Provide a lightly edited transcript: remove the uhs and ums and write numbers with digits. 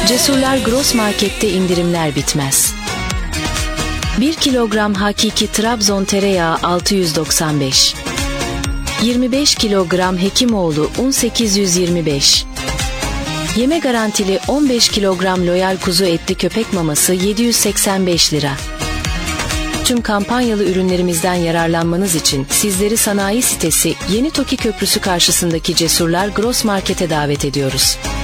Cesurlar Gross Market'te indirimler bitmez. 1 kilogram hakiki Trabzon tereyağı 695. 25 kilogram Hekimoğlu un 825. Yeme garantili 15 kilogram Loyal kuzu etli köpek maması 785 lira. Tüm kampanyalı ürünlerimizden yararlanmanız için sizleri sanayi sitesi Yeni Toki Köprüsü karşısındaki Cesurlar Gross Market'e davet ediyoruz.